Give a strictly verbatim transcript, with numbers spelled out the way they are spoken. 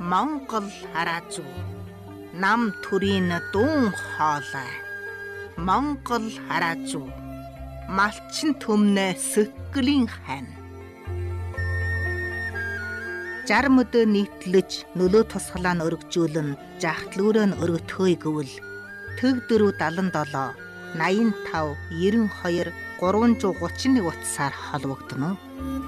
Монгол хараа зүү. Нам төрийн дуун хоолой. Монгол хараа зүү. Малчин төмнө сөккөлийн хань. Жарм өдөө нийтлэж нөлөө тусгалаа нь өргөжүүлэн жахтлүүрээ нь өргөтхөөй гэвэл төг дөрөв далан долоо наян тав ерөн хоёр гурван зуун гучин нэг утсаар холбогдно уу?